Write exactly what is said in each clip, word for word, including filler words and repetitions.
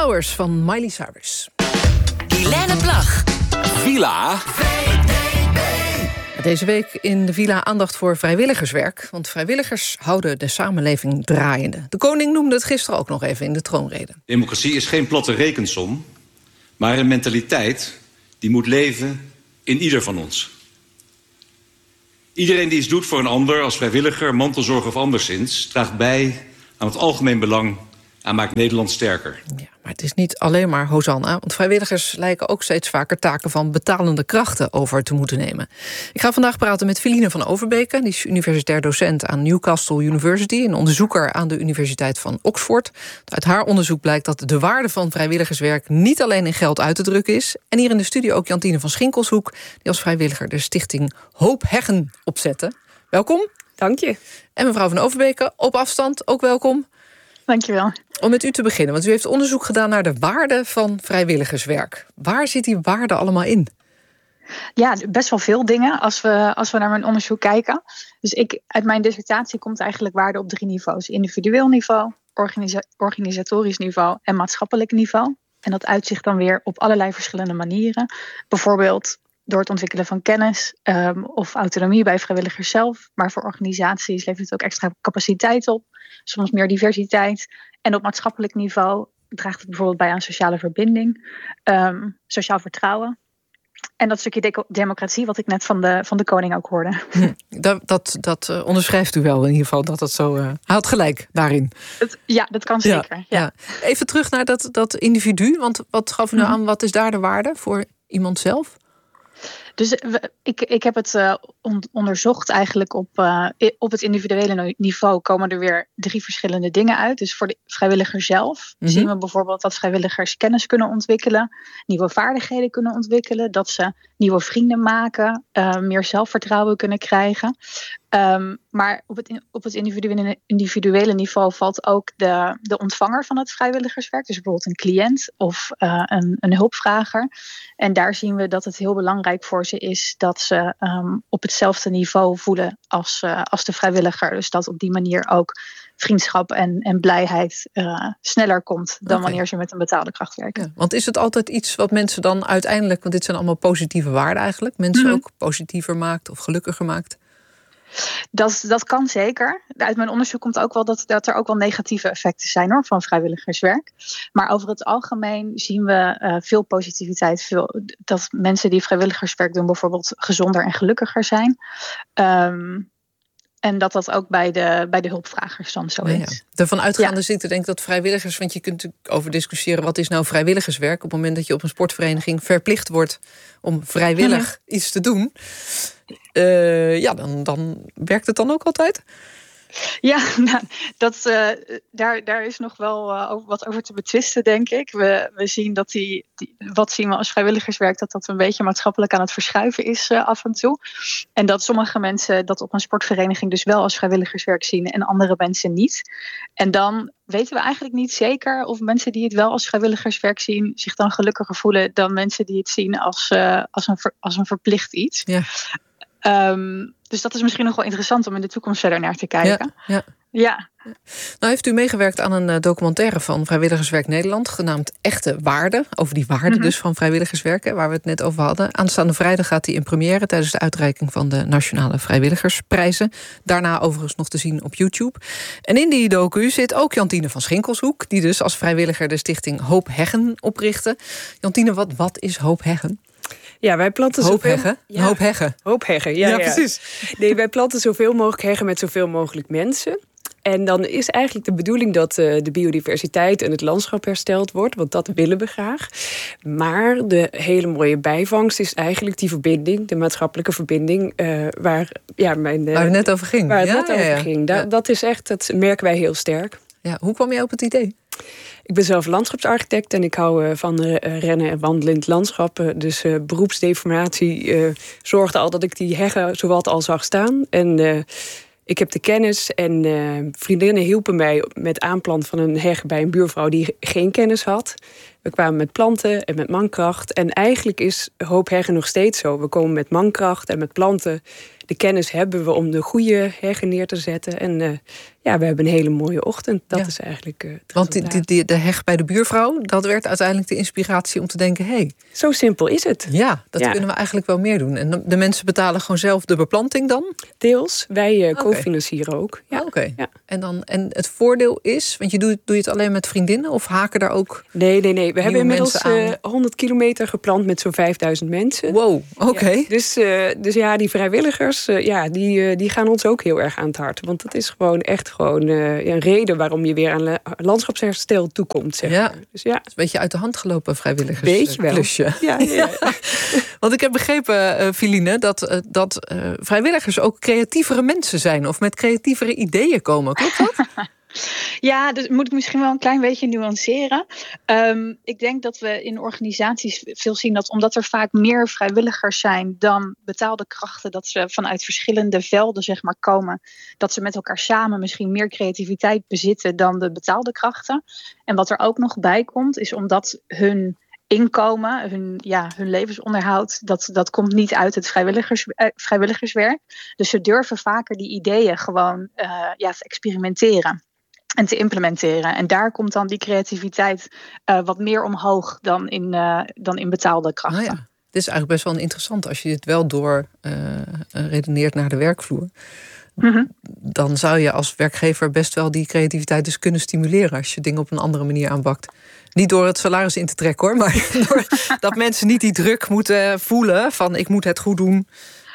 Flowers van Miley Cyrus. Helene Plag. Villa. Deze week in de Villa aandacht voor vrijwilligerswerk. Want vrijwilligers houden de samenleving draaiende. De koning noemde het gisteren ook nog even in de troonrede. Democratie is geen platte rekensom, maar een mentaliteit die moet leven in ieder van ons. Iedereen die iets doet voor een ander als vrijwilliger, mantelzorger of anderszins, draagt bij aan het algemeen belang en maakt Nederland sterker. Ja, maar het is niet alleen maar Hosanna, want vrijwilligers lijken ook steeds vaker taken van betalende krachten over te moeten nemen. Ik ga vandaag praten met Feline van Overbeke. Die is universitair docent aan Newcastle University en onderzoeker aan de Universiteit van Oxford. Uit haar onderzoek blijkt dat de waarde van vrijwilligerswerk niet alleen in geld uit te drukken is. En hier in de studio ook Jantine van Schinkelshoek, die als vrijwilliger de stichting Hoop Heggen opzette. Welkom. Dank je. En mevrouw van Overbeke, op afstand, ook welkom. Dankjewel. Om met u te beginnen, want u heeft onderzoek gedaan naar de waarde van vrijwilligerswerk. Waar zit die waarde allemaal in? Ja, best wel veel dingen als we, als we naar mijn onderzoek kijken. Dus ik, uit mijn dissertatie komt eigenlijk waarde op drie niveaus. Individueel niveau, organisa- organisatorisch niveau en maatschappelijk niveau. En dat uitzicht dan weer op allerlei verschillende manieren. Bijvoorbeeld door het ontwikkelen van kennis um, of autonomie bij vrijwilligers zelf. Maar voor organisaties levert het ook extra capaciteit op. Soms meer diversiteit. En op maatschappelijk niveau draagt het bijvoorbeeld bij aan sociale verbinding. Um, sociaal vertrouwen. En dat stukje de- democratie wat ik net van de, van de koning ook hoorde. Hm, dat dat, dat uh, onderschrijft u wel in ieder geval, dat het zo... Uh, hij had gelijk daarin. Het, ja, dat kan zeker. Ja, ja. Ja. Even terug naar dat, dat individu. Want wat gaf u nou aan, wat is daar de waarde voor iemand zelf? Dus we, ik, ik heb het uh, on, onderzocht eigenlijk op, uh, op het individuele niveau komen er weer drie verschillende dingen uit. Dus voor de vrijwilliger zelf mm-hmm. zien we bijvoorbeeld dat vrijwilligers kennis kunnen ontwikkelen, nieuwe vaardigheden kunnen ontwikkelen, dat ze nieuwe vrienden maken, uh, meer zelfvertrouwen kunnen krijgen. Um, maar op het, op het individuele, individuele niveau valt ook de, de ontvanger van het vrijwilligerswerk. Dus bijvoorbeeld een cliënt of uh, een, een hulpvrager. En daar zien we dat het heel belangrijk voor ze is dat ze um, op hetzelfde niveau voelen als, uh, als de vrijwilliger. Dus dat op die manier ook vriendschap en, en blijheid uh, sneller komt dan okay. wanneer ze met een betaalde kracht werken. Ja, want is het altijd iets wat mensen dan uiteindelijk, want dit zijn allemaal positieve waarden eigenlijk, mensen mm-hmm. ook positiever maakt of gelukkiger maakt? Dat, dat kan zeker. Uit mijn onderzoek komt ook wel dat, dat er ook wel negatieve effecten zijn hoor, van vrijwilligerswerk. Maar over het algemeen zien we uh, veel positiviteit. Veel, dat mensen die vrijwilligerswerk doen bijvoorbeeld gezonder en gelukkiger zijn. Um, En dat dat ook bij de, bij de hulpvragers dan zo ja, is. Ja. Ervan uitgaande ja. zit ik denk dat vrijwilligers, want je kunt natuurlijk over discussiëren wat is nou vrijwilligerswerk. Op het moment dat je op een sportvereniging verplicht wordt om vrijwillig mm-hmm. iets te doen. Uh, ja, dan, dan werkt het dan ook altijd? Ja, nou, dat, uh, daar, daar is nog wel uh, over, wat over te betwisten, denk ik. We, we zien dat die, die, wat zien we als vrijwilligerswerk, dat dat een beetje maatschappelijk aan het verschuiven is uh, af en toe. En dat sommige mensen dat op een sportvereniging dus wel als vrijwilligerswerk zien en andere mensen niet. En dan weten we eigenlijk niet zeker of mensen die het wel als vrijwilligerswerk zien zich dan gelukkiger voelen dan mensen die het zien als, uh, als, een, ver, als een verplicht iets. Ja. Um, dus dat is misschien nog wel interessant om in de toekomst verder naar te kijken. Ja, ja. ja. Nou heeft u meegewerkt aan een documentaire van Vrijwilligerswerk Nederland, genaamd Echte Waarden. Over die waarden mm-hmm. dus van vrijwilligerswerk, waar we het net over hadden. Aanstaande vrijdag gaat die in première tijdens de uitreiking van de Nationale Vrijwilligersprijzen. Daarna overigens nog te zien op YouTube. En in die docu zit ook Jantine van Schinkelshoek, die dus als vrijwilliger de stichting Hoop Heggen oprichtte. Jantine, wat, wat is Hoop Heggen? Ja, wij planten Hoop zoveel... heggen? Ja. Hoop heggen. Hoop heggen, ja, ja, ja. precies. Nee, wij planten zoveel mogelijk heggen met zoveel mogelijk mensen. En dan is eigenlijk de bedoeling dat uh, de biodiversiteit en het landschap hersteld wordt. Want dat willen we graag. Maar de hele mooie bijvangst is eigenlijk die verbinding, de maatschappelijke verbinding, uh, waar, ja, mijn, uh, waar het net over ging. Waar het ja, net ja, over ja. ging. Da- ja. Dat is echt, dat merken wij heel sterk. Ja, hoe kwam je op het idee? Ik ben zelf landschapsarchitect en ik hou uh, van uh, rennen en wandelen in het landschap. Uh, dus uh, beroepsdeformatie uh, zorgde al dat ik die heggen zowat al zag staan. En uh, ik heb de kennis en uh, vriendinnen hielpen mij met aanplanten van een heg bij een buurvrouw die geen kennis had. We kwamen met planten en met mankracht. En eigenlijk is Hoop Heggen nog steeds zo. We komen met mankracht en met planten. De kennis hebben we om de goede heggen neer te zetten. En uh, ja, we hebben een hele mooie ochtend. Dat ja. is eigenlijk uh, het Want die, die, die, de heg bij de buurvrouw, dat werd uiteindelijk de inspiratie om te denken... Hey, zo simpel is het. Ja, dat ja. kunnen we eigenlijk wel meer doen. En de mensen betalen gewoon zelf de beplanting dan? Deels. Wij uh, okay. cofinancieren ook. Ja. Oké. Okay. Ja. En, dan, en het voordeel is, want je doet, doe je het alleen met vriendinnen of haken daar ook... Nee, nee, nee. We hebben inmiddels uh, honderd kilometer geplant met zo'n vijfduizend mensen. Wow, oké. Okay. Ja. Dus, uh, dus ja, die vrijwilligers, uh, ja, die, uh, die gaan ons ook heel erg aan het hart. Want dat is gewoon echt gewoon uh, een reden waarom je weer aan la- landschapsherstel toekomt. Zeg ja. maar. Dus ja. Het is een beetje uit de hand gelopen vrijwilligers. Beetje wel. Klusje. Ja, ja. ja. Want ik heb begrepen, uh, Feline, dat, uh, dat uh, vrijwilligers ook creatievere mensen zijn. Of met creatievere ideeën komen. Klopt dat? Ja, dus moet ik misschien wel een klein beetje nuanceren. Um, ik denk dat we in organisaties veel zien dat omdat er vaak meer vrijwilligers zijn dan betaalde krachten, dat ze vanuit verschillende velden zeg maar komen, dat ze met elkaar samen misschien meer creativiteit bezitten dan de betaalde krachten. En wat er ook nog bij komt, is omdat hun inkomen, hun, ja, hun levensonderhoud, dat, dat komt niet uit het vrijwilligers, uh, vrijwilligerswerk. Dus ze durven vaker die ideeën gewoon uh, ja, te experimenteren en te implementeren. En daar komt dan die creativiteit uh, wat meer omhoog dan in, uh, dan in betaalde krachten. Nou ja, het is eigenlijk best wel interessant als je dit wel door uh, redeneert naar de werkvloer. Mm-hmm. Dan zou je als werkgever best wel die creativiteit dus kunnen stimuleren als je dingen op een andere manier aanpakt. Niet door het salaris in te trekken hoor, maar door dat mensen niet die druk moeten voelen van ik moet het goed doen.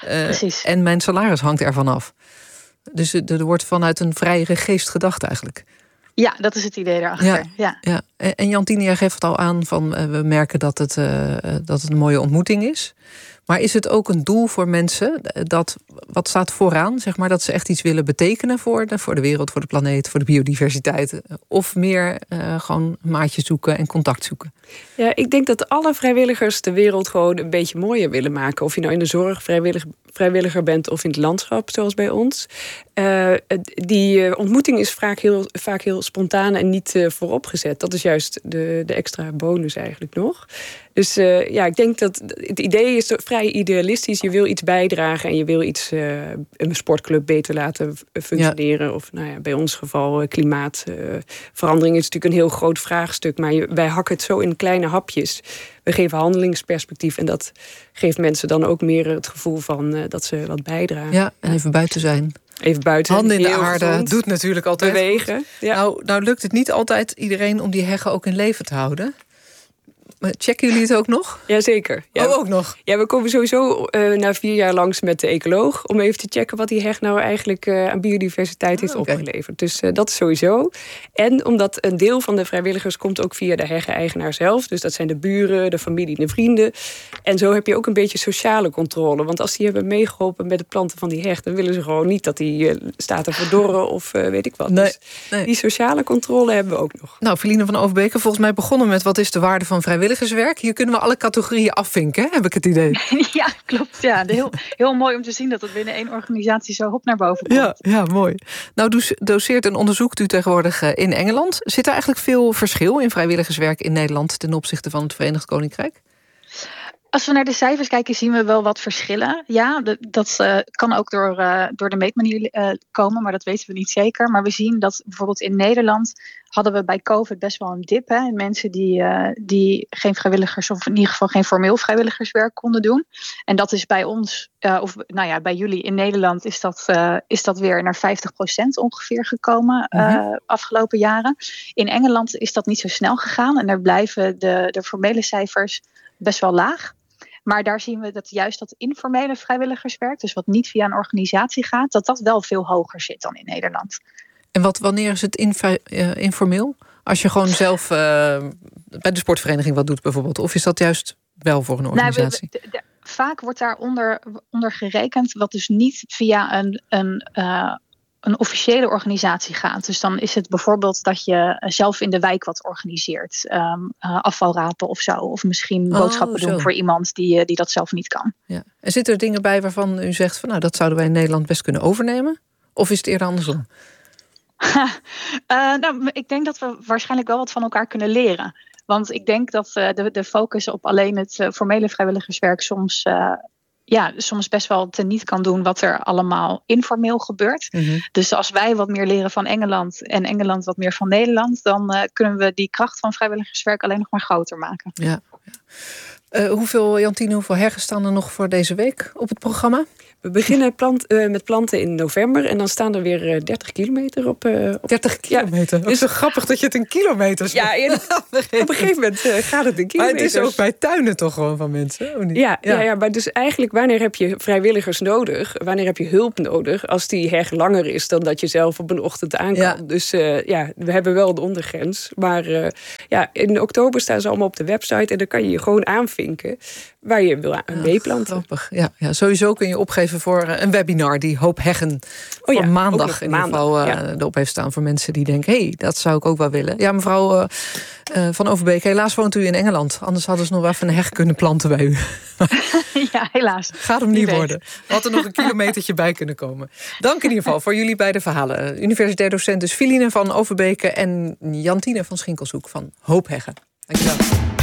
Uh, en mijn salaris hangt ervan af. Dus er wordt vanuit een vrijere geest gedacht eigenlijk. Ja, dat is het idee daarachter. Ja, ja. ja. En Jantine, jij geeft het al aan van uh, we merken dat het, uh, dat het een mooie ontmoeting is. Maar is het ook een doel voor mensen dat wat staat vooraan, zeg maar, dat ze echt iets willen betekenen voor de, voor de wereld, voor de planeet, voor de biodiversiteit? Of meer uh, gewoon maatjes zoeken en contact zoeken? Ja, ik denk dat alle vrijwilligers de wereld gewoon een beetje mooier willen maken. Of je nou in de zorg vrijwillig, vrijwilliger bent of in het landschap, zoals bij ons. Uh, die uh, ontmoeting is vaak heel, vaak heel spontaan en niet uh, vooropgezet. Dat is juist de, de extra bonus eigenlijk nog. Dus uh, ja, ik denk dat het idee is vrij idealistisch. Je wil iets bijdragen en je wil iets, uh, een sportclub beter laten functioneren. Ja. Of nou ja, bij ons geval uh, klimaatverandering uh, is natuurlijk een heel groot vraagstuk. Maar je, wij hakken het zo in kleine hapjes. We geven handelingsperspectief en dat geeft mensen dan ook meer het gevoel van uh, dat ze wat bijdragen. Ja, en even buiten zijn. Even buiten. Handen in de aarde, gezond. Doet natuurlijk altijd bewegen. Ja. Nou, nou lukt het niet altijd iedereen om die heggen ook in leven te houden. Maar checken jullie het ook nog? Jazeker. Ja, oh, ook nog? Ja, we komen sowieso uh, na vier jaar langs met de ecoloog om even te checken wat die heg nou eigenlijk uh, aan biodiversiteit heeft oh, okay. opgeleverd. Dus uh, dat is sowieso. En omdat een deel van de vrijwilligers komt ook via de heggen-eigenaar zelf. Dus dat zijn de buren, de familie, de vrienden. En zo heb je ook een beetje sociale controle. Want als die hebben meegeholpen met het planten van die heg, dan willen ze gewoon niet dat die uh, staat te verdorren of uh, weet ik wat. Nee, dus nee. Die sociale controle hebben we ook nog. Nou, Feline van Overbeke, volgens mij begonnen met wat is de waarde van vrijwilligerswerk. Hier kunnen we alle categorieën afvinken, heb ik het idee. Ja, klopt. Ja. Heel, heel mooi om te zien dat het binnen één organisatie zo hop naar boven komt. Ja, ja, mooi. Nou, doseert en onderzoekt u tegenwoordig in Engeland. Zit er eigenlijk veel verschil in vrijwilligerswerk in Nederland ten opzichte van het Verenigd Koninkrijk? Als we naar de cijfers kijken, zien we wel wat verschillen. Ja, dat, dat uh, kan ook door, uh, door de meetmanier uh, komen, maar dat weten we niet zeker. Maar we zien dat bijvoorbeeld in Nederland hadden we bij COVID best wel een dip. Hè, in mensen die, uh, die geen vrijwilligers, of in ieder geval geen formeel vrijwilligerswerk konden doen. En dat is bij ons, uh, of nou ja, bij jullie in Nederland is dat, uh, is dat weer naar vijftig procent ongeveer gekomen uh, mm-hmm. afgelopen jaren. In Engeland is dat niet zo snel gegaan en daar blijven de, de formele cijfers best wel laag. Maar daar zien we dat juist dat informele vrijwilligerswerk, dus wat niet via een organisatie gaat, dat dat wel veel hoger zit dan in Nederland. En wat, wanneer is het inf- uh, informeel? Als je gewoon zelf uh, bij de sportvereniging wat doet bijvoorbeeld. Of is dat juist wel voor een organisatie? Nou, we, de, de, vaak wordt daar onder, onder gerekend wat dus niet via een... een uh, een officiële organisatie gaat. Dus dan is het bijvoorbeeld dat je zelf in de wijk wat organiseert. Um, uh, afvalrapen of zo. Of misschien boodschappen oh, doen voor iemand die, die dat zelf niet kan. Ja. En zitten er dingen bij waarvan u zegt van nou dat zouden wij in Nederland best kunnen overnemen? Of is het eerder andersom? uh, nou, ik denk dat we waarschijnlijk wel wat van elkaar kunnen leren. Want ik denk dat uh, de, de focus op alleen het uh, formele vrijwilligerswerk soms, uh, ja, soms best wel teniet kan doen wat er allemaal informeel gebeurt. Mm-hmm. Dus als wij wat meer leren van Engeland en Engeland wat meer van Nederland, dan uh, kunnen we die kracht van vrijwilligerswerk alleen nog maar groter maken. Ja. Uh, hoeveel, Jantine, hoeveel heggen staan er nog voor deze week op het programma? We beginnen plant, uh, met planten in november en dan staan er weer uh, dertig kilometer op. Uh, op dertig kilometer? Ja, het is zo grappig dat je het in kilometers... Ja, ja op een gegeven moment uh, gaat het in kilometers. Maar het is ook bij tuinen toch gewoon van mensen? Of niet? Ja, ja. Ja, ja, maar dus eigenlijk wanneer heb je vrijwilligers nodig? Wanneer heb je hulp nodig? Als die heg langer is dan dat je zelf op een ochtend aan kan. Ja. Dus uh, ja, we hebben wel de ondergrens. Maar uh, ja, in oktober staan ze allemaal op de website en dan kan je je gewoon aanvinken waar je wil aan meeplanten. Grappig. Ja, ja, sowieso kun je opgeven voor een webinar die Hoop Heggen voor oh ja, maandag in maandag, ieder geval uh, ja. erop heeft staan voor mensen die denken, hé, hey, dat zou ik ook wel willen. Ja, mevrouw uh, uh, Van Overbeek, helaas woont u in Engeland. Anders hadden ze nog wel even een heg kunnen planten bij u. Ja, helaas. Gaat hem niet worden. We hadden er nog een kilometertje bij kunnen komen. Dank in ieder geval voor jullie beide verhalen. Universitair docent dus Filine van Overbeke en Jantine van Schinkelshoek van Hoop Heggen. Dankjewel.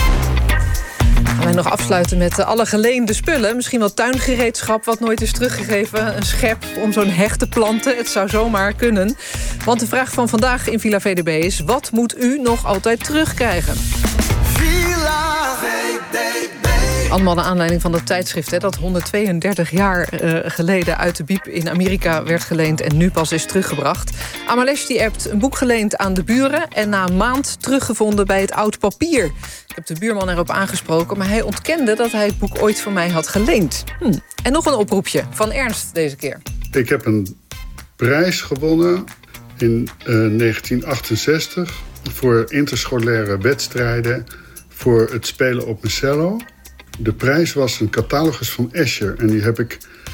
Gaan wij nog afsluiten met alle geleende spullen. Misschien wel tuingereedschap wat nooit is teruggegeven. Een schep om zo'n heg te planten. Het zou zomaar kunnen. Want de vraag van vandaag in Villa V D B is: wat moet u nog altijd terugkrijgen? Villa V D B. Allemaal naar aanleiding van dat tijdschrift, hè, dat honderdtweeëndertig jaar uh, geleden uit de biep in Amerika werd geleend en nu pas is teruggebracht. Amalesh die appt een boek geleend aan de buren en na een maand teruggevonden bij het oud papier. Ik heb de buurman erop aangesproken, maar hij ontkende dat hij het boek ooit van mij had geleend. Hm. En nog een oproepje van Ernst deze keer. Ik heb een prijs gewonnen in uh, negentien achtenzestig voor interscholaire wedstrijden voor het spelen op mijn cello. De prijs was een catalogus van Escher. En die heb ik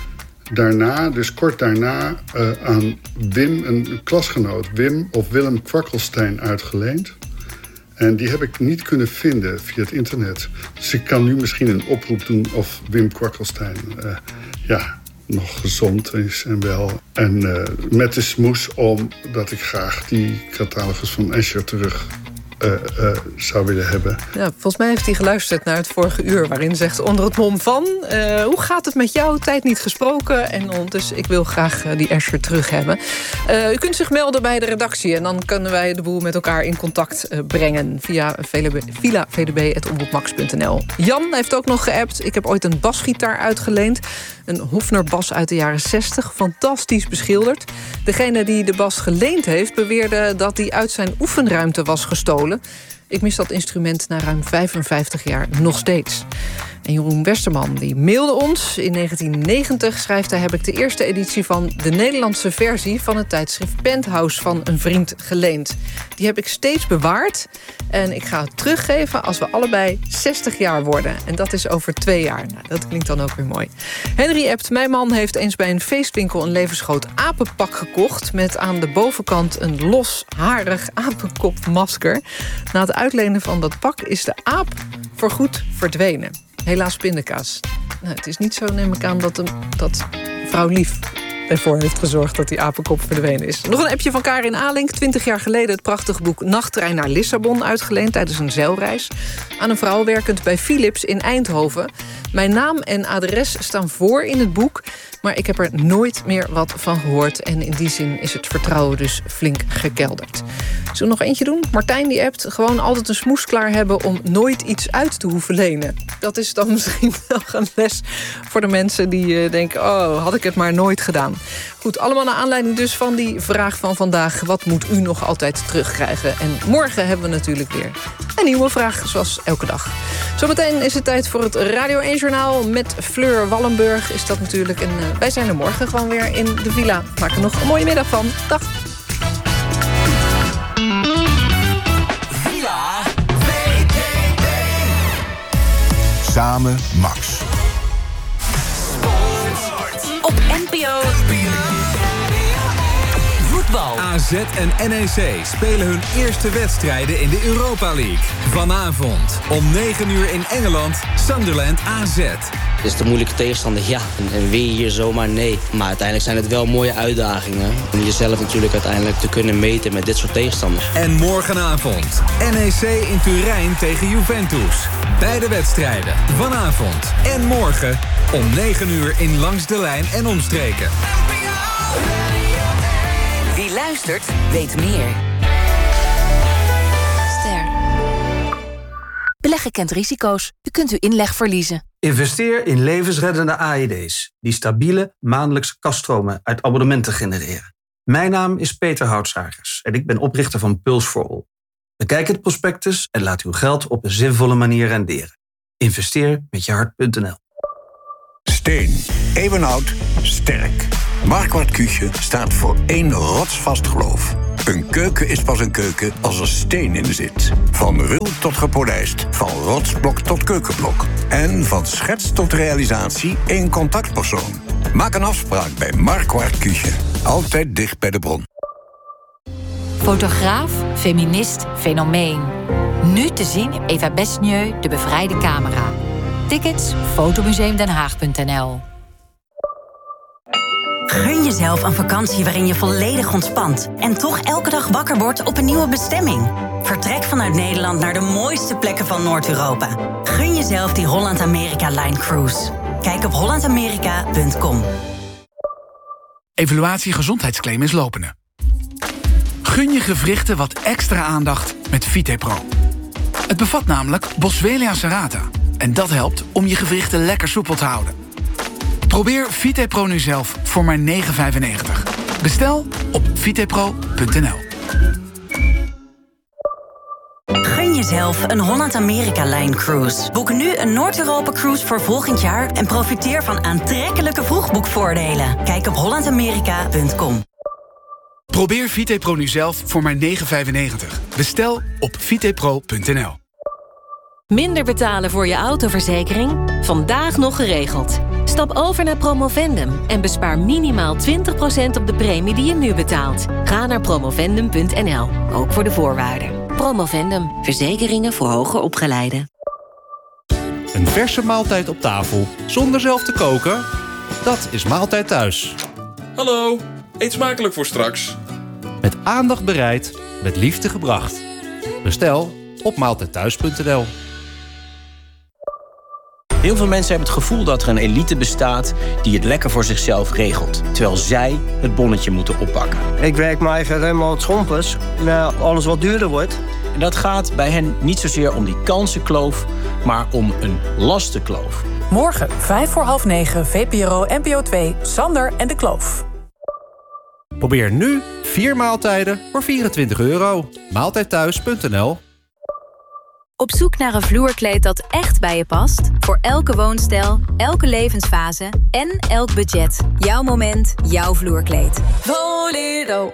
daarna, dus kort daarna, uh, aan Wim, een klasgenoot, Wim of Willem Kwakkelstein, uitgeleend. En die heb ik niet kunnen vinden via het internet. Dus ik kan nu misschien een oproep doen of Wim Kwakkelstein uh, ja, nog gezond is en wel. En uh, met de smoes om dat ik graag die catalogus van Escher terug Uh, uh, zou willen hebben. Ja, volgens mij heeft hij geluisterd naar het vorige uur, waarin zegt onder het mom van Uh, hoe gaat het met jou? Tijd niet gesproken. En ondertussen, ik wil graag uh, die Escher terug hebben. Uh, u kunt zich melden bij de redactie en dan kunnen wij de boel met elkaar in contact uh, brengen via villa v d b punt omroep max punt n l. Jan heeft ook nog geappt. Ik heb ooit een basgitaar uitgeleend. Een Hofner bas uit de jaren zestig. Fantastisch beschilderd. Degene die de bas geleend heeft beweerde dat die uit zijn oefenruimte was gestolen. Ik mis dat instrument na ruim vijfenvijftig jaar nog steeds. En Jeroen Westerman die mailde ons. In negentien negentig schrijft hij: heb ik de eerste editie van de Nederlandse versie van het tijdschrift Penthouse van een vriend geleend. Die heb ik steeds bewaard. En ik ga het teruggeven als we allebei zestig jaar worden. En dat is over twee jaar. Nou, dat klinkt dan ook weer mooi. Henry appt: mijn man heeft eens bij een feestwinkel een levensgroot apenpak gekocht met aan de bovenkant een losharig apenkopmasker. Na het uitlenen van dat pak is de aap voorgoed verdwenen. Helaas pindakaas. Nou, het is niet zo, neem ik aan, dat, de, dat vrouw Lief ervoor heeft gezorgd dat die apenkop verdwenen is. Nog een appje van Karin Alink. Twintig jaar geleden het prachtige boek Nachttrein naar Lissabon uitgeleend tijdens een zeilreis aan een vrouw werkend bij Philips in Eindhoven. Mijn naam en adres staan voor in het boek, maar ik heb er nooit meer wat van gehoord. En in die zin is het vertrouwen dus flink gekelderd. Zullen we nog eentje doen? Martijn die appt: gewoon altijd een smoes klaar hebben om nooit iets uit te hoeven lenen. Dat is dan misschien nog een les voor de mensen die uh, denken: oh, had ik het maar nooit gedaan. Goed, allemaal naar aanleiding dus van die vraag van vandaag: wat moet u nog altijd terugkrijgen? En morgen hebben we natuurlijk weer een nieuwe vraag, zoals elke dag. Zometeen is het tijd voor het Radio één Journaal met Fleur Wallenburg. Is dat natuurlijk. En uh, wij zijn er morgen gewoon weer in de villa. Maak er nog een mooie middag van. Dag. Villa V D B. Samen Max. Op N P O Voetbal. A Z en N E C spelen hun eerste wedstrijden in de Europa League. Vanavond om negen uur in Engeland, Sunderland A Z. Is het een moeilijke tegenstander? Ja. En, en win je hier zomaar? Nee. Maar uiteindelijk zijn het wel mooie uitdagingen. Om jezelf natuurlijk uiteindelijk te kunnen meten met dit soort tegenstanders. En morgenavond N E C in Turijn tegen Juventus. Beide wedstrijden vanavond en morgen om negen uur in Langs de Lijn en omstreken. Wie luistert, weet meer. Ster. Beleggen kent risico's. U kunt uw inleg verliezen. Investeer in levensreddende A E D's... die stabiele maandelijkse kaststromen uit abonnementen genereren. Mijn naam is Peter Houtsagers en ik ben oprichter van Pulse for All. Bekijk het prospectus en laat uw geld op een zinvolle manier renderen. Investeer met je hart punt n l. Steen. Eeuwenoud. Sterk. Marquardt Küche staat voor één rotsvast geloof. Een keuken is pas een keuken als er steen in zit. Van ruw tot gepolijst, van rotsblok tot keukenblok. En van schets tot realisatie één contactpersoon. Maak een afspraak bij Marquardt Küche. Altijd dicht bij de bron. Fotograaf, feminist, fenomeen. Nu te zien in Eva Besnieu, De Bevrijde Camera. Tickets fotomuseum den haag punt n l. Gun jezelf een vakantie waarin je volledig ontspant en toch elke dag wakker wordt op een nieuwe bestemming. Vertrek vanuit Nederland naar de mooiste plekken van Noord-Europa. Gun jezelf die Holland-Amerika-Line Cruise. Kijk op holland amerika punt com. Evaluatie gezondheidsclaim is lopende. Gun je gewrichten wat extra aandacht met VitePro. Het bevat namelijk Boswellia serrata. En dat helpt om je gewrichten lekker soepel te houden. Probeer VitePro nu zelf voor maar negen vijfennegentig. Bestel op vitepro punt n l. Gun jezelf een Holland-Amerika-Line Cruise. Boek nu een Noord-Europa-cruise voor volgend jaar en profiteer van aantrekkelijke vroegboekvoordelen. Kijk op holland amerika punt com. Probeer VitePro nu zelf voor maar negen vijfennegentig. Bestel op vitepro punt n l. Minder betalen voor je autoverzekering? Vandaag nog geregeld. Stap over naar Promovendum en bespaar minimaal twintig procent op de premie die je nu betaalt. Ga naar promovendum punt n l, ook voor de voorwaarden. Promovendum, verzekeringen voor hoger opgeleiden. Een verse maaltijd op tafel, zonder zelf te koken? Dat is Maaltijd Thuis. Hallo, eet smakelijk voor straks. Met aandacht bereid, met liefde gebracht. Bestel op maaltijdthuis punt n l. Heel veel mensen hebben het gevoel dat er een elite bestaat die het lekker voor zichzelf regelt. Terwijl zij het bonnetje moeten oppakken. Ik werk maar even helemaal het schompers. Nou, alles wat duurder wordt. En dat gaat bij hen niet zozeer om die kansenkloof, maar om een lastenkloof. Morgen, vijf voor half negen, V P R O N P O twee, Sander en de Kloof. Probeer nu vier maaltijden voor vierentwintig euro. maaltijdthuis punt n l. Op zoek naar een vloerkleed dat echt bij je past? Voor elke woonstijl, elke levensfase en elk budget. Jouw moment, jouw vloerkleed. Voledo.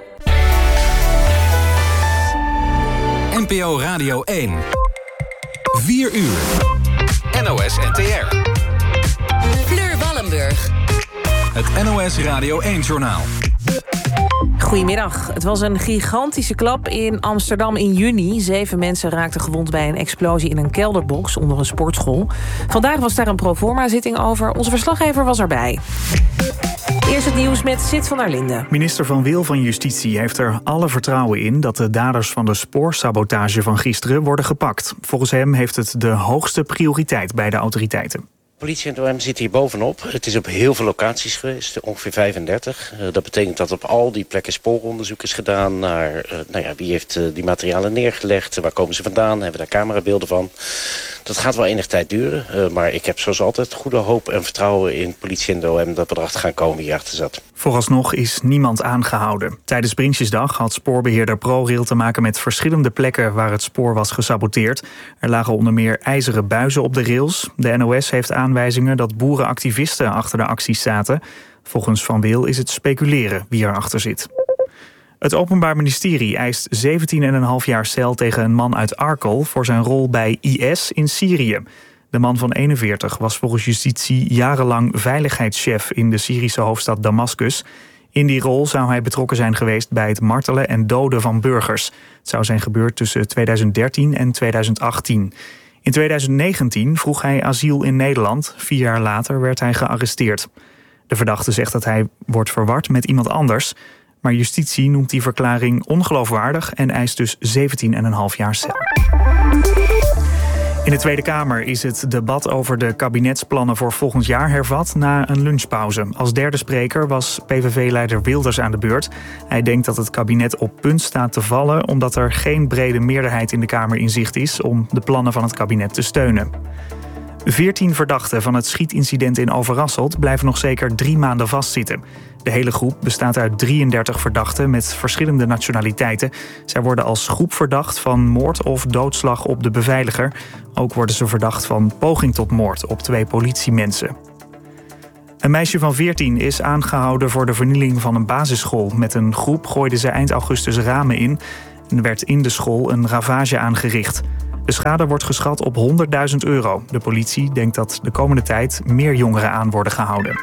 N P O Radio één. vier uur. N O S N T R. Fleur Wallenburg. Het N O S Radio één-journaal. Goedemiddag. Het was een gigantische klap in Amsterdam in juni. Zeven mensen raakten gewond bij een explosie in een kelderbox onder een sportschool. Vandaag was daar een proforma-zitting over. Onze verslaggever was erbij. Eerst het nieuws met Sid van der Linden. Minister Van Wil van Justitie heeft er alle vertrouwen in dat de daders van de spoorsabotage van gisteren worden gepakt. Volgens hem heeft het de hoogste prioriteit bij de autoriteiten. Politie en O M zit hier bovenop. Het is op heel veel locaties geweest, ongeveer vijfendertig. Uh, dat betekent dat op al die plekken spooronderzoek is gedaan naar uh, nou ja, wie heeft uh, die materialen neergelegd, waar komen ze vandaan, hebben we daar camerabeelden van. Dat gaat wel enig tijd duren, uh, maar ik heb zoals altijd goede hoop en vertrouwen in politie en de O M dat we erachter gaan komen wie achter zat. Vooralsnog is niemand aangehouden. Tijdens Prinsjesdag had spoorbeheerder ProRail te maken met verschillende plekken waar het spoor was gesaboteerd. Er lagen onder meer ijzeren buizen op de rails. De N O S heeft aanwijzingen dat boerenactivisten achter de acties zaten. Volgens Van Wil is het speculeren wie erachter zit. Het Openbaar Ministerie eist zeventien komma vijf jaar cel tegen een man uit Arkel voor zijn rol bij I S in Syrië. De man van eenenveertig was volgens justitie jarenlang veiligheidschef in de Syrische hoofdstad Damascus. In die rol zou hij betrokken zijn geweest bij het martelen en doden van burgers. Het zou zijn gebeurd tussen tweeduizend dertien en tweeduizend achttien. In tweeduizend negentien vroeg hij asiel in Nederland. Vier jaar later werd hij gearresteerd. De verdachte zegt dat hij wordt verward met iemand anders. Maar justitie noemt die verklaring ongeloofwaardig en eist dus zeventien komma vijf jaar cel. In de Tweede Kamer is het debat over de kabinetsplannen voor volgend jaar hervat na een lunchpauze. Als derde spreker was P V V-leider Wilders aan de beurt. Hij denkt dat het kabinet op punt staat te vallen omdat er geen brede meerderheid in de Kamer in zicht is om de plannen van het kabinet te steunen. Veertien verdachten van het schietincident in Overasselt blijven nog zeker drie maanden vastzitten. De hele groep bestaat uit drieëndertig verdachten met verschillende nationaliteiten. Zij worden als groep verdacht van moord of doodslag op de beveiliger. Ook worden ze verdacht van poging tot moord op twee politiemensen. Een meisje van veertien is aangehouden voor de vernieling van een basisschool. Met een groep gooide ze eind augustus ramen in en werd in de school een ravage aangericht. De schade wordt geschat op honderdduizend euro. De politie denkt dat de komende tijd meer jongeren aan worden gehouden.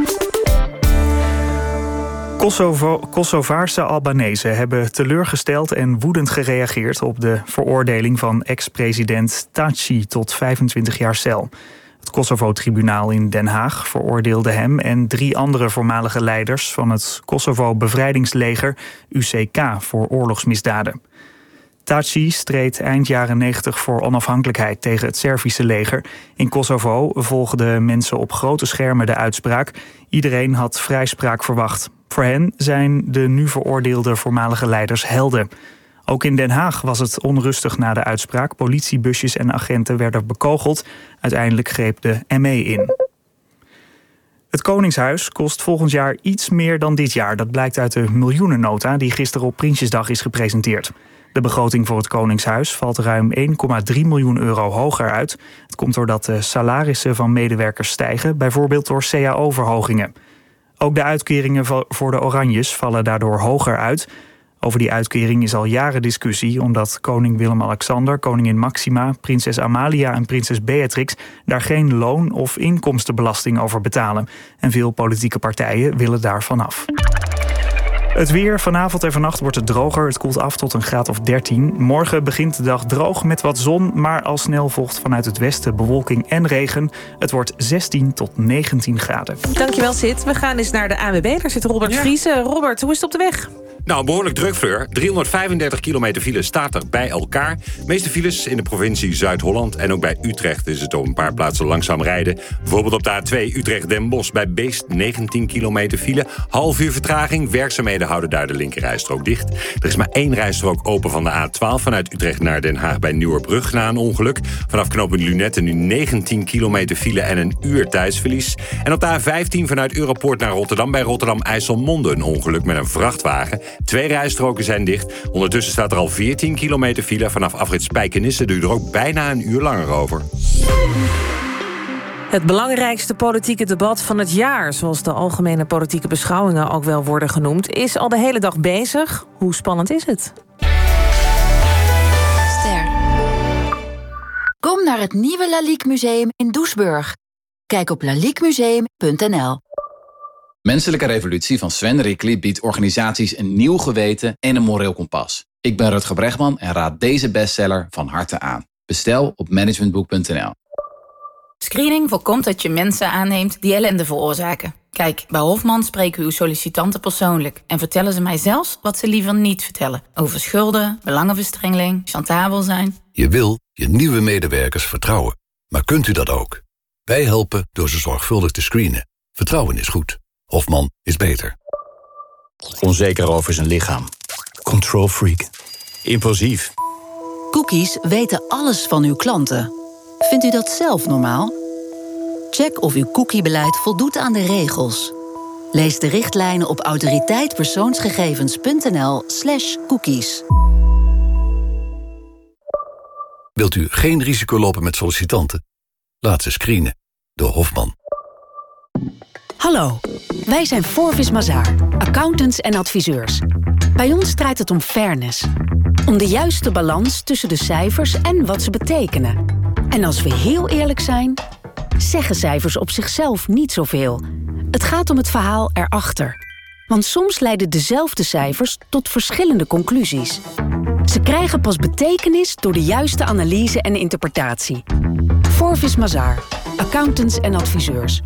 Kosovo, Kosovaarse Albanezen hebben teleurgesteld en woedend gereageerd op de veroordeling van ex-president Thaci tot vijfentwintig jaar cel. Het Kosovo-tribunaal in Den Haag veroordeelde hem en drie andere voormalige leiders van het Kosovo-bevrijdingsleger U C K voor oorlogsmisdaden. Thaci streed eind jaren negentig voor onafhankelijkheid tegen het Servische leger. In Kosovo volgden mensen op grote schermen de uitspraak. Iedereen had vrijspraak verwacht. Voor hen zijn de nu veroordeelde voormalige leiders helden. Ook in Den Haag was het onrustig na de uitspraak. Politiebusjes en agenten werden bekogeld. Uiteindelijk greep de M E in. Het Koningshuis kost volgend jaar iets meer dan dit jaar. Dat blijkt uit de miljoenennota die gisteren op Prinsjesdag is gepresenteerd. De begroting voor het Koningshuis valt ruim één komma drie miljoen euro hoger uit. Het komt doordat de salarissen van medewerkers stijgen, bijvoorbeeld door C A O-verhogingen. Ook de uitkeringen voor de Oranjes vallen daardoor hoger uit. Over die uitkering is al jaren discussie, omdat koning Willem-Alexander, koningin Maxima, prinses Amalia en prinses Beatrix daar geen loon- of inkomstenbelasting over betalen. En veel politieke partijen willen daar vanaf. Het weer. Vanavond en vannacht wordt het droger. Het koelt af tot een graad of dertien. Morgen begint de dag droog met wat zon, maar al snel volgt vanuit het westen bewolking en regen. Het wordt zestien tot negentien graden. Dankjewel, Sid. We gaan eens naar de A N W B. Daar zit Robert ja. Vriesen. Robert, hoe is het op de weg? Nou, behoorlijk druk, Fleur. driehonderdvijfendertig kilometer file staat er bij elkaar. De meeste files in de provincie Zuid-Holland. En ook bij Utrecht is het op een paar plaatsen langzaam rijden. Bijvoorbeeld op de A twee Utrecht-Den Bosch bij Beest negentien kilometer file. Half uur vertraging. Werkzaamheden houden daar de linkerrijstrook dicht. Er is maar één rijstrook open van de A twaalf vanuit Utrecht naar Den Haag bij Nieuwerbrug na een ongeluk. Vanaf knooppunt Lunetten nu negentien kilometer file en een uur tijdsverlies. En op de A vijftien vanuit Europoort naar Rotterdam bij Rotterdam-IJsselmonde een ongeluk met een vrachtwagen. Twee rijstroken zijn dicht. Ondertussen staat er al veertien kilometer file. Vanaf afrit Spijkenisse duurt er ook bijna een uur langer over. Het belangrijkste politieke debat van het jaar, zoals de algemene politieke beschouwingen ook wel worden genoemd, is al de hele dag bezig. Hoe spannend is het? Ster. Kom naar het nieuwe Lalique Museum in Doesburg. Kijk op lalique museum punt n l. Menselijke Revolutie van Sven Rickly biedt organisaties een nieuw geweten en een moreel kompas. Ik ben Rutger Bregman en raad deze bestseller van harte aan. Bestel op managementboek punt n l. Screening voorkomt dat je mensen aanneemt die ellende veroorzaken. Kijk, bij Hofman spreken we uw sollicitanten persoonlijk en vertellen ze mij zelfs wat ze liever niet vertellen. Over schulden, belangenverstrengeling, chantabel zijn. Je wil je nieuwe medewerkers vertrouwen. Maar kunt u dat ook? Wij helpen door ze zorgvuldig te screenen. Vertrouwen is goed. Hofman is beter. Onzeker over zijn lichaam. Control freak. Impulsief. Cookies weten alles van uw klanten. Vindt u dat zelf normaal? Check of uw cookiebeleid voldoet aan de regels. Lees de richtlijnen op autoriteitpersoonsgegevens punt n l slash cookies. Wilt u geen risico lopen met sollicitanten? Laat ze screenen door Hofman. Hallo, wij zijn Forvis Mazars, accountants en adviseurs. Bij ons draait het om fairness. Om de juiste balans tussen de cijfers en wat ze betekenen. En als we heel eerlijk zijn, zeggen cijfers op zichzelf niet zoveel. Het gaat om het verhaal erachter. Want soms leiden dezelfde cijfers tot verschillende conclusies. Ze krijgen pas betekenis door de juiste analyse en interpretatie. Forvis Mazars, accountants en adviseurs.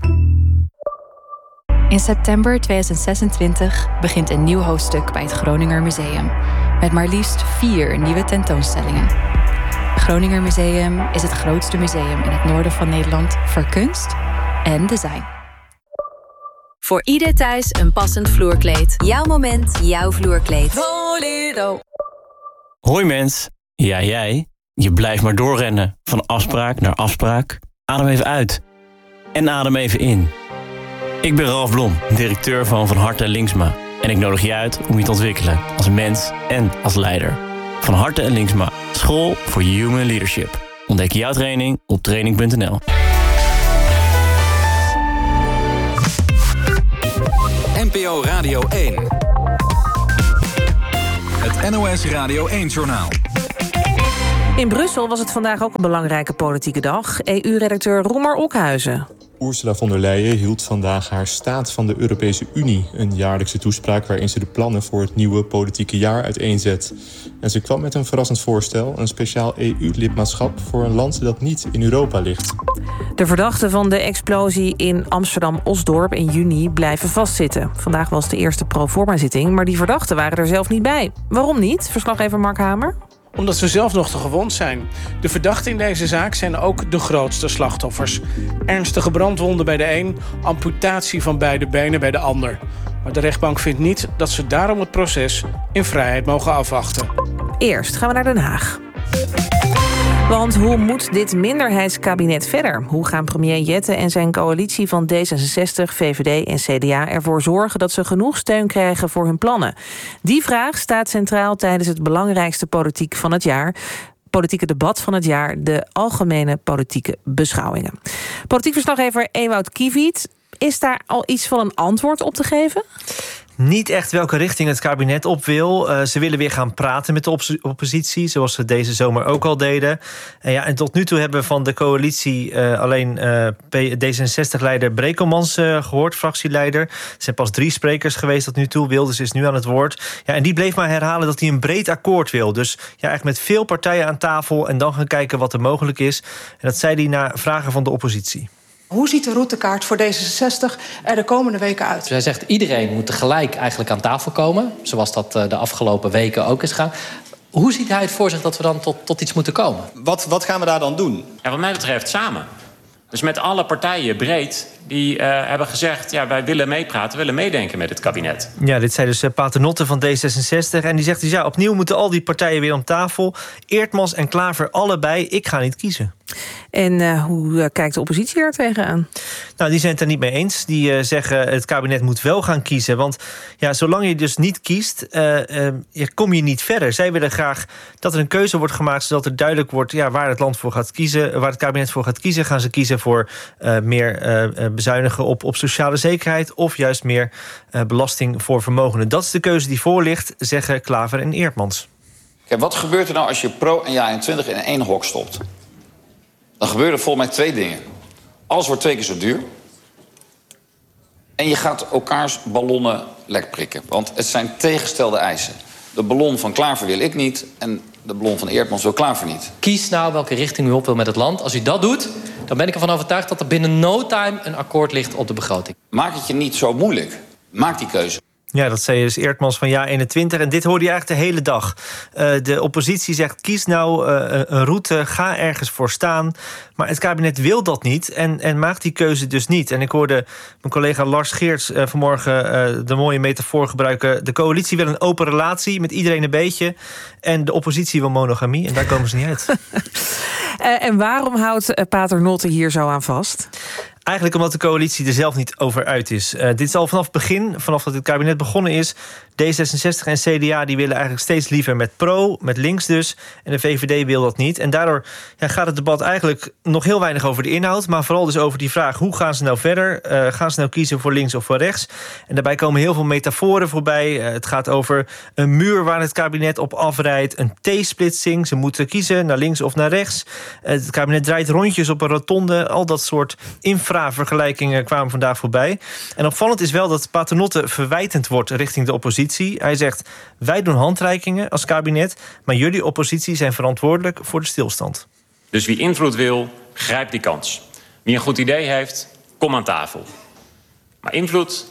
In september tweeduizend zesentwintig begint een nieuw hoofdstuk bij het Groninger Museum. Met maar liefst vier nieuwe tentoonstellingen. Het Groninger Museum is het grootste museum in het noorden van Nederland voor kunst en design. Voor ieder thuis een passend vloerkleed. Jouw moment, jouw vloerkleed. Voledo. Hoi mens, ja jij. Je blijft maar doorrennen. Van afspraak naar afspraak. Adem even uit. En adem even in. Ik ben Ralf Blom, directeur van Van Harte en Linksma. En ik nodig je uit om je te ontwikkelen als mens en als leider. Van Harte en Linksma, school voor human leadership. Ontdek jouw training op training punt n l. N P O Radio één. Het N O S Radio één-journaal. In Brussel was het vandaag ook een belangrijke politieke dag. E U-redacteur Roemer Okhuizen. Ursula von der Leyen hield vandaag haar Staat van de Europese Unie. Een jaarlijkse toespraak waarin ze de plannen voor het nieuwe politieke jaar uiteenzet. En ze kwam met een verrassend voorstel. Een speciaal E U-lidmaatschap voor een land dat niet in Europa ligt. De verdachten van de explosie in Amsterdam-Osdorp in juni blijven vastzitten. Vandaag was de eerste proforma-zitting, maar die verdachten waren er zelf niet bij. Waarom niet? Verslaggever Mark Hamer. Omdat ze zelf nog te gewond zijn. De verdachten in deze zaak zijn ook de grootste slachtoffers. Ernstige brandwonden bij de een, amputatie van beide benen bij de ander. Maar de rechtbank vindt niet dat ze daarom het proces in vrijheid mogen afwachten. Eerst gaan we naar Den Haag. Want hoe moet dit minderheidskabinet verder? Hoe gaan premier Jette en zijn coalitie van D zesenzestig, V V D en C D A ervoor zorgen dat ze genoeg steun krijgen voor hun plannen? Die vraag staat centraal tijdens het belangrijkste politiek van het jaar. Politieke debat van het jaar, de algemene politieke beschouwingen. Politiek verslaggever Ewout Kiviet, is daar al iets van een antwoord op te geven? Niet echt welke richting het kabinet op wil. Uh, ze willen weer gaan praten met de op- oppositie, zoals ze deze zomer ook al deden. Uh, ja, en tot nu toe hebben we van de coalitie uh, alleen uh, D zesenzestig-leider Brekelmans uh, gehoord, fractieleider. Er zijn pas drie sprekers geweest tot nu toe. Wilders is nu aan het woord. Ja, en die bleef maar herhalen dat hij een breed akkoord wil. Dus ja, echt met veel partijen aan tafel en dan gaan kijken wat er mogelijk is. En dat zei hij na vragen van de oppositie. Hoe ziet de routekaart voor D zesenzestig er de komende weken uit? Zij zegt iedereen moet tegelijk eigenlijk aan tafel komen. Zoals dat de afgelopen weken ook is gegaan. Hoe ziet hij het voor zich dat we dan tot, tot iets moeten komen? Wat, wat gaan we daar dan doen? Ja, wat mij betreft samen. Dus met alle partijen breed die uh, hebben gezegd... ja, wij willen meepraten, willen meedenken met het kabinet. Ja, dit zei dus uh, Paternotte van D zesenzestig. En die zegt dus, ja, opnieuw moeten al die partijen weer om tafel. Eertmans en Klaver allebei, ik ga niet kiezen. En uh, hoe uh, kijkt de oppositie daar tegenaan? Nou, die zijn het er niet mee eens. Die uh, zeggen het kabinet moet wel gaan kiezen. Want ja, zolang je dus niet kiest, uh, uh, ja, kom je niet verder. Zij willen graag dat er een keuze wordt gemaakt, zodat er duidelijk wordt ja, waar het land voor gaat kiezen, waar het kabinet voor gaat kiezen. Gaan ze kiezen voor uh, meer uh, bezuinigen op, op sociale zekerheid of juist meer uh, belasting voor vermogenden? Dat is de keuze die voor ligt, zeggen Klaver en Eertmans. Kijk, wat gebeurt er nou als je Pro en Ja eenentwintig in één hok stopt? Dan gebeuren volgens mij twee dingen. Alles wordt twee keer zo duur. En je gaat elkaars ballonnen lek prikken. Want het zijn tegengestelde eisen. De ballon van Klaver wil ik niet en de ballon van Eertmans wil Klaver niet. Kies nou welke richting u op wil met het land. Als u dat doet, dan ben ik ervan overtuigd dat er binnen no time een akkoord ligt op de begroting. Maak het je niet zo moeilijk. Maak die keuze. Ja, dat zei dus Eertmans van Ja eenentwintig. En dit hoorde je eigenlijk de hele dag. Uh, de oppositie zegt, kies nou uh, een route, ga ergens voor staan. Maar het kabinet wil dat niet en, en maakt die keuze dus niet. En ik hoorde mijn collega Lars Geerts uh, vanmorgen uh, de mooie metafoor gebruiken. De coalitie wil een open relatie met iedereen een beetje. En de oppositie wil monogamie. En daar komen ze niet uit. uh, en waarom houdt uh, Paternotte hier zo aan vast? Eigenlijk omdat de coalitie er zelf niet over uit is. Uh, dit is al vanaf het begin, vanaf dat het kabinet begonnen is. D zesenzestig en C D A die willen eigenlijk steeds liever met pro, met links dus. En de V V D wil dat niet. En daardoor ja, gaat het debat eigenlijk nog heel weinig over de inhoud. Maar vooral dus over die vraag, hoe gaan ze nou verder? Uh, gaan ze nou kiezen voor links of voor rechts? En daarbij komen heel veel metaforen voorbij. Uh, het gaat over een muur waar het kabinet op afrijdt. Een T-splitsing. Ze moeten kiezen naar links of naar rechts. Uh, het kabinet draait rondjes op een rotonde. Al dat soort infra-vergelijkingen kwamen vandaag voorbij. En opvallend is wel dat Paternotte verwijtend wordt richting de oppositie. oppositie. Hij zegt, wij doen handreikingen als kabinet, maar jullie oppositie zijn verantwoordelijk voor de stilstand. Dus wie invloed wil, grijp die kans. Wie een goed idee heeft, kom aan tafel. Maar invloed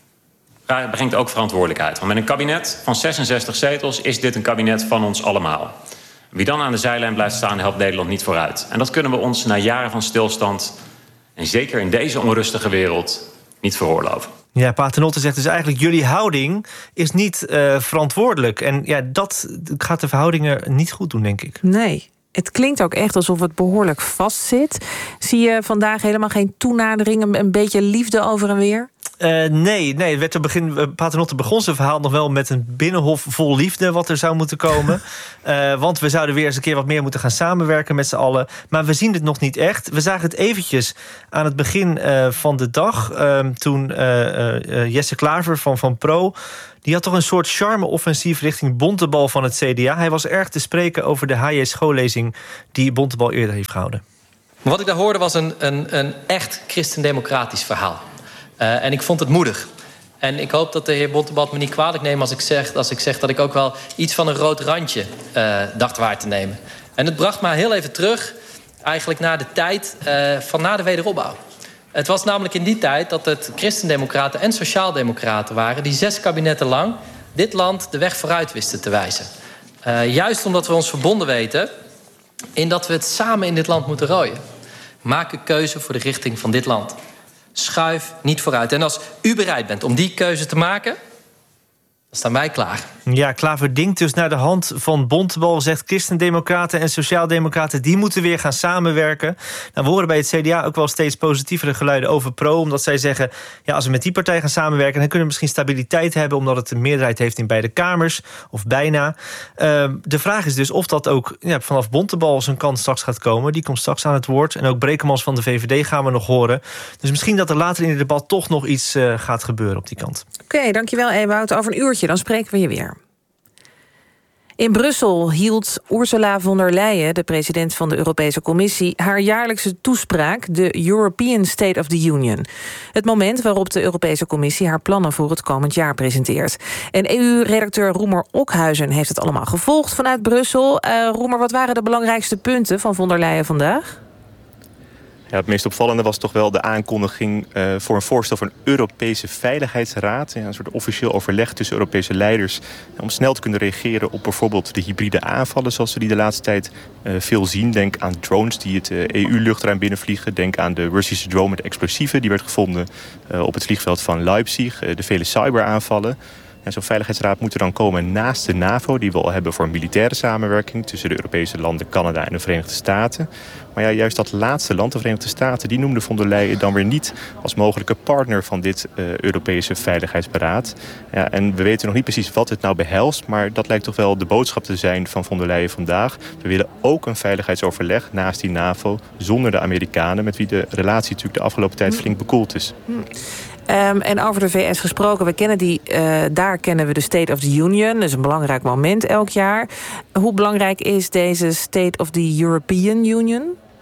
brengt ook verantwoordelijkheid. Want met een kabinet van zesenzestig zetels is dit een kabinet van ons allemaal. Wie dan aan de zijlijn blijft staan, helpt Nederland niet vooruit. En dat kunnen we ons na jaren van stilstand, en zeker in deze onrustige wereld, niet veroorloven. Ja, Paternotte zegt dus eigenlijk, jullie houding is niet uh, verantwoordelijk. En ja, dat gaat de verhoudingen niet goed doen, denk ik. Nee. Het klinkt ook echt alsof het behoorlijk vastzit. Zie je vandaag helemaal geen toenadering, een beetje liefde over en weer? Uh, nee, nee, het werd te begin, Paternotte begon zijn verhaal nog wel met een binnenhof vol liefde wat er zou moeten komen. uh, want we zouden weer eens een keer wat meer moeten gaan samenwerken met z'n allen. Maar we zien het nog niet echt. We zagen het eventjes aan het begin uh, van de dag. Uh, toen uh, uh, Jesse Klaver van, van Pro, die had toch een soort charme-offensief richting Bontebal van het C D A. Hij was erg te spreken over de H J schoollezing die Bontebal eerder heeft gehouden. Wat ik daar hoorde was een, een, een echt christendemocratisch verhaal. Uh, en ik vond het moedig. En ik hoop dat de heer Bontebal me niet kwalijk neemt als ik zeg, als ik zeg dat ik ook wel iets van een rood randje uh, dacht waar te nemen. En het bracht mij heel even terug, eigenlijk naar de tijd uh, van na de wederopbouw. Het was namelijk in die tijd dat het christendemocraten en sociaaldemocraten waren die zes kabinetten lang dit land de weg vooruit wisten te wijzen. Uh, juist omdat we ons verbonden weten in dat we het samen in dit land moeten rooien. Maak een keuze voor de richting van dit land. Schuif niet vooruit. En als u bereid bent om die keuze te maken, dan staan wij klaar. Ja, Klaver dinkt dus naar de hand van Bontebal. Zegt christendemocraten en sociaaldemocraten, die moeten weer gaan samenwerken. Nou, we horen bij het C D A ook wel steeds positievere geluiden over Pro. Omdat zij zeggen, ja, als we met die partij gaan samenwerken, dan kunnen we misschien stabiliteit hebben, omdat het een meerderheid heeft in beide kamers. Of bijna. Uh, de vraag is dus of dat ook ja, vanaf Bontebal zijn kans straks gaat komen. Die komt straks aan het woord. En ook Brekemans van de V V D gaan we nog horen. Dus misschien dat er later in het debat toch nog iets uh, gaat gebeuren op die kant. Oké, okay, dankjewel Ewout. Over een uurtje, dan spreken we je weer. In Brussel hield Ursula von der Leyen, de president van de Europese Commissie, haar jaarlijkse toespraak, de European State of the Union. Het moment waarop de Europese Commissie haar plannen voor het komend jaar presenteert. En E U-redacteur Roemer Okhuizen heeft het allemaal gevolgd vanuit Brussel. Uh, Roemer, wat waren de belangrijkste punten van von der Leyen vandaag? Ja, het meest opvallende was toch wel de aankondiging uh, voor een voorstel voor een Europese Veiligheidsraad. Ja, een soort officieel overleg tussen Europese leiders om snel te kunnen reageren op bijvoorbeeld de hybride aanvallen zoals we die de laatste tijd uh, veel zien. Denk aan drones die het uh, E U-luchtruim binnenvliegen. Denk aan de Russische drone met explosieven die werd gevonden uh, op het vliegveld van Leipzig. Uh, de vele cyberaanvallen. En zo'n veiligheidsraad moet er dan komen naast de NAVO, die we al hebben voor militaire samenwerking tussen de Europese landen, Canada en de Verenigde Staten. Maar ja, juist dat laatste land, de Verenigde Staten, die noemde von der Leyen dan weer niet als mogelijke partner van dit uh, Europese Veiligheidsberaad. Ja, en we weten nog niet precies wat het nou behelst, maar dat lijkt toch wel de boodschap te zijn van von der Leyen vandaag. We willen ook een veiligheidsoverleg naast die NAVO zonder de Amerikanen, met wie de relatie natuurlijk de afgelopen tijd flink bekoeld is. Hmm. Um, en over de V S gesproken, we kennen die, uh, daar kennen we de State of the Union. Dat is een belangrijk moment elk jaar. Hoe belangrijk is deze State of the European Union?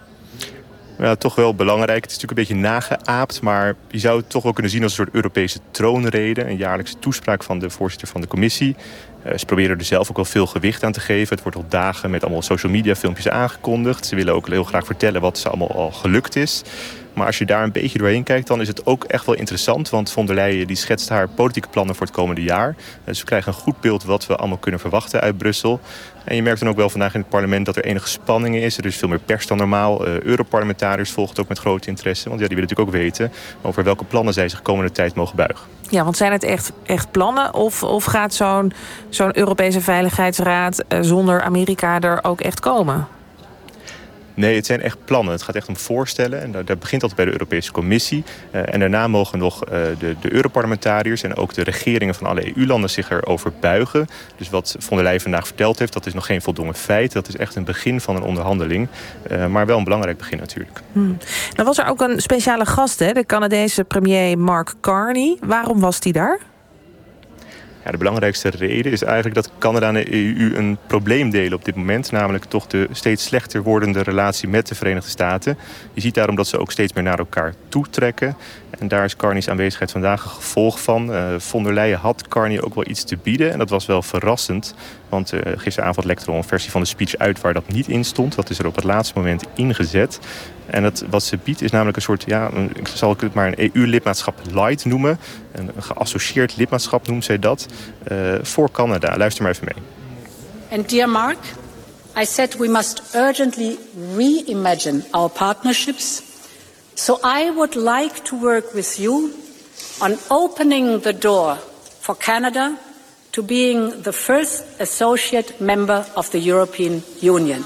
Ja, toch wel belangrijk. Het is natuurlijk een beetje nageaapt, maar je zou het toch wel kunnen zien als een soort Europese troonrede. Een jaarlijkse toespraak van de voorzitter van de commissie. Uh, ze proberen er zelf ook wel veel gewicht aan te geven. Het wordt al dagen met allemaal social media filmpjes aangekondigd. Ze willen ook heel graag vertellen wat ze allemaal al gelukt is. Maar als je daar een beetje doorheen kijkt, dan is het ook echt wel interessant. Want von der Leyen die schetst haar politieke plannen voor het komende jaar. Dus we krijgen een goed beeld wat we allemaal kunnen verwachten uit Brussel. En je merkt dan ook wel vandaag in het parlement dat er enige spanning is. Er is veel meer pers dan normaal. Uh, Europarlementariërs volgen het ook met grote interesse. Want ja, die willen natuurlijk ook weten over welke plannen zij zich de komende tijd mogen buigen. Ja, want zijn het echt, echt plannen? Of, of gaat zo'n zo'n Europese Veiligheidsraad uh, zonder Amerika er ook echt komen? Nee, het zijn echt plannen. Het gaat echt om voorstellen. En dat, dat begint altijd bij de Europese Commissie. Uh, en daarna mogen nog uh, de, de Europarlementariërs en ook de regeringen van alle E U-landen zich erover buigen. Dus wat von der Leyen vandaag verteld heeft, dat is nog geen voldongen feit. Dat is echt een begin van een onderhandeling. Uh, maar wel een belangrijk begin natuurlijk. Hmm. Nou was er ook een speciale gast, hè? De Canadese premier Mark Carney. Waarom was die daar? Ja, de belangrijkste reden is eigenlijk dat Canada en de E U een probleem delen op dit moment. Namelijk toch de steeds slechter wordende relatie met de Verenigde Staten. Je ziet daarom dat ze ook steeds meer naar elkaar toetrekken. En daar is Carney's aanwezigheid vandaag een gevolg van. Uh, von der Leyen had Carney ook wel iets te bieden. En dat was wel verrassend. Want uh, gisteravond lekte er al een versie van de speech uit waar dat niet in stond. Dat is er op het laatste moment ingezet. En het, wat ze biedt is namelijk een soort, ja, een, ik zal het maar een E U-lidmaatschap light noemen. Een, een geassocieerd lidmaatschap noemt zij dat. Uh, voor Canada. Luister maar even mee. And dear Mark, I said we must urgently reimagine our partnerships. So I would like to work with you on opening the door for Canada to being the first associate member of the European Union.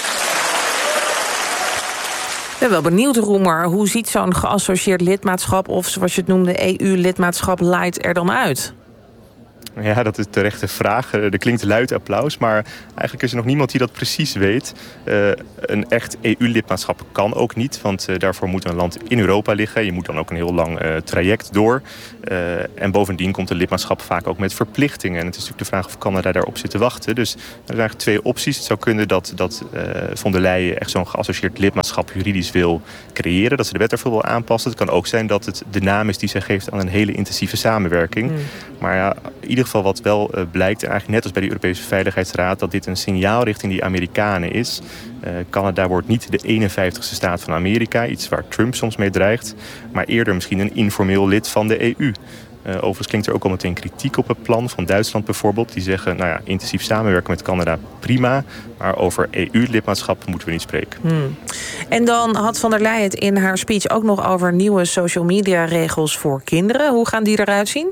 Ik ben wel benieuwd, Roemer. Hoe ziet zo'n geassocieerd lidmaatschap, of zoals je het noemde, E U-lidmaatschap light er dan uit? Ja, dat is terecht de vraag. Er klinkt luid applaus, maar eigenlijk is er nog niemand die dat precies weet. Uh, een echt E U-lidmaatschap kan ook niet, want uh, daarvoor moet een land in Europa liggen. Je moet dan ook een heel lang uh, traject door. Uh, en bovendien komt een lidmaatschap vaak ook met verplichtingen. En het is natuurlijk de vraag of Canada daarop zit te wachten. Dus er zijn eigenlijk twee opties. Het zou kunnen dat, dat uh, von der Leyen echt zo'n geassocieerd lidmaatschap juridisch wil creëren. Dat ze de wet ervoor wil aanpassen. Het kan ook zijn dat het de naam is die zij geeft aan een hele intensieve samenwerking. Mm. Maar ja, in ieder geval wat wel uh, blijkt, eigenlijk net als bij de Europese Veiligheidsraad, dat dit een signaal richting die Amerikanen is. Uh, Canada wordt niet de eenenvijftigste staat van Amerika, iets waar Trump soms mee dreigt, maar eerder misschien een informeel lid van de E U. Uh, overigens klinkt er ook al meteen kritiek op het plan van Duitsland bijvoorbeeld. Die zeggen, nou ja, intensief samenwerken met Canada, prima. Maar over E U-lidmaatschap moeten we niet spreken. Hmm. En dan had von der Leyen het in haar speech ook nog over nieuwe social media regels voor kinderen. Hoe gaan die eruit zien?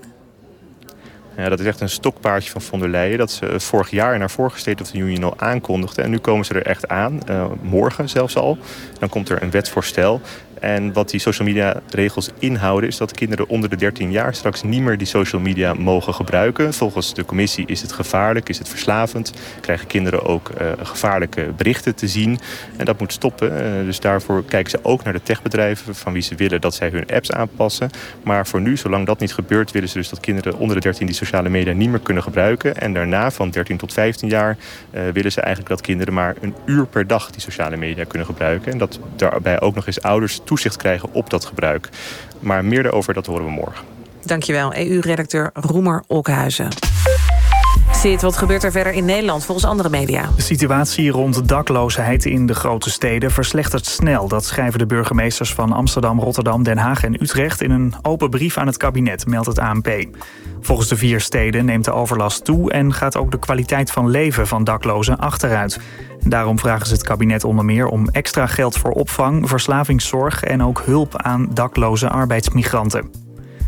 Ja, dat is echt een stokpaardje van von der Leyen. Dat ze vorig jaar in haar vorige State of the Union al aankondigde. En nu komen ze er echt aan. Uh, morgen zelfs al. Dan komt er een wetsvoorstel. En wat die social media regels inhouden is dat kinderen onder de dertien jaar straks niet meer die social media mogen gebruiken. Volgens de commissie is het gevaarlijk, is het verslavend. Krijgen kinderen ook uh, gevaarlijke berichten te zien. En dat moet stoppen. Uh, dus daarvoor kijken ze ook naar de techbedrijven van wie ze willen dat zij hun apps aanpassen. Maar voor nu, zolang dat niet gebeurt, willen ze dus dat kinderen onder de dertien die sociale media niet meer kunnen gebruiken. En daarna, van dertien tot vijftien jaar, uh, willen ze eigenlijk dat kinderen maar een uur per dag die sociale media kunnen gebruiken. En dat daarbij ook nog eens ouders toezicht krijgen op dat gebruik. Maar meer daarover, dat horen we morgen. Dankjewel, E U-redacteur Roemer Olkhuizen. Zit, wat gebeurt er verder in Nederland volgens andere media? De situatie rond dakloosheid in de grote steden verslechtert snel. Dat schrijven de burgemeesters van Amsterdam, Rotterdam, Den Haag en Utrecht in een open brief aan het kabinet, meldt het A N P. Volgens de vier steden neemt de overlast toe en gaat ook de kwaliteit van leven van daklozen achteruit. Daarom vragen ze het kabinet onder meer om extra geld voor opvang, verslavingszorg en ook hulp aan dakloze arbeidsmigranten.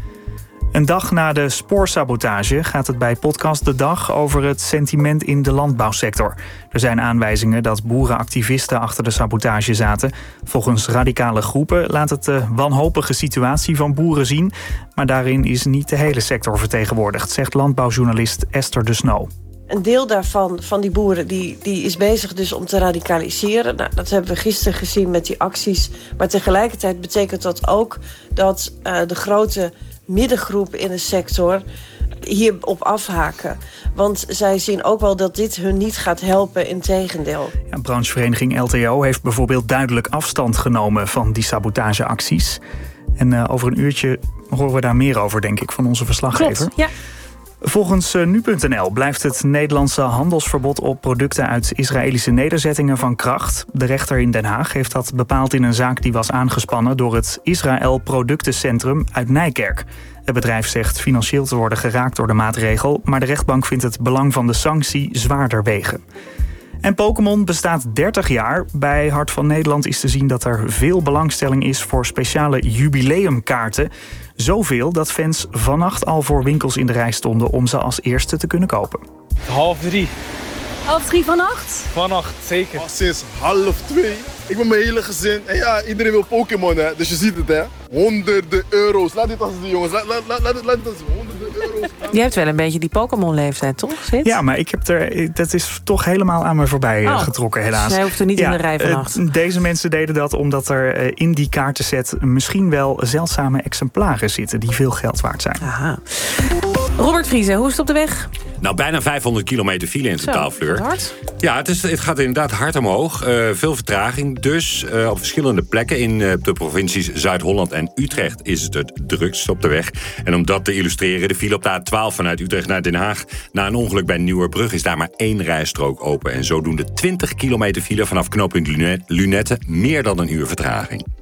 Een dag na de spoorsabotage gaat het bij Podcast De Dag over het sentiment in de landbouwsector. Er zijn aanwijzingen dat boerenactivisten achter de sabotage zaten. Volgens radicale groepen laat het de wanhopige situatie van boeren zien. Maar daarin is niet de hele sector vertegenwoordigd, zegt landbouwjournalist Esther de Snoo. Een deel daarvan, van die boeren, die, die is bezig dus om te radicaliseren. Nou, dat hebben we gisteren gezien met die acties. Maar tegelijkertijd betekent dat ook dat uh, de grote middengroep in de sector hierop afhaken. Want zij zien ook wel dat dit hun niet gaat helpen, integendeel. Ja, branchevereniging L T O heeft bijvoorbeeld duidelijk afstand genomen van die sabotageacties. En uh, over een uurtje horen we daar meer over, denk ik, van onze verslaggever. Klopt, ja. Volgens nu punt n l blijft het Nederlandse handelsverbod op producten uit Israëlische nederzettingen van kracht. De rechter in Den Haag heeft dat bepaald in een zaak die was aangespannen door het Israël Productencentrum uit Nijkerk. Het bedrijf zegt financieel te worden geraakt door de maatregel, maar de rechtbank vindt het belang van de sanctie zwaarder wegen. En Pokémon bestaat dertig jaar. Bij Hart van Nederland is te zien dat er veel belangstelling is voor speciale jubileumkaarten. Zoveel dat fans vannacht al voor winkels in de rij stonden om ze als eerste te kunnen kopen. Half drie. Half drie vannacht? Vannacht, zeker. Al sinds half twee. Ik ben mijn hele gezin. En ja, iedereen wil Pokémon, hè. Dus je ziet het, hè. Honderden euro's. Laat dit als de jongens. Laat, laat, laat, laat, laat dit als honderden euro's. Je hebt wel een beetje die Pokémon-leeftijd, toch? Zit? Ja, maar ik heb er, dat is toch helemaal aan me voorbij oh, getrokken, helaas. Dus jij hoeft er niet ja, in de rij vannacht. Uh, deze mensen deden dat omdat er uh, in die kaartenset misschien wel zeldzame exemplaren zitten die veel geld waard zijn. Aha. Robert Vriese, hoe is het op de weg? Nou, bijna vijfhonderd kilometer file in totaal, Zo, Fleur. hard. Ja, het, is, het gaat inderdaad hard omhoog. Uh, veel vertraging dus. Uh, op verschillende plekken in uh, de provincies Zuid-Holland en Utrecht is het het drukst op de weg. En om dat te illustreren, de file op de A twaalf vanuit Utrecht naar Den Haag. Na een ongeluk bij Nieuwerbrug is daar maar één rijstrook open. En zodoende twintig kilometer file vanaf knooppunt Lunetten, meer dan een uur vertraging.